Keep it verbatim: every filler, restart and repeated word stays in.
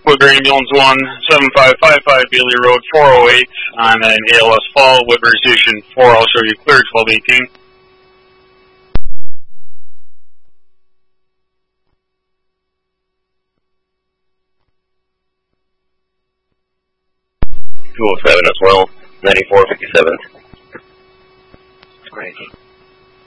Woodbury Ambulance one, seven five five five, Bailey Road, four oh eight, on an A L S fall, Woodbury Station four, I'll show you clear, twelve eighteen. two oh seven as well, ninety-four fifty-seven. Great.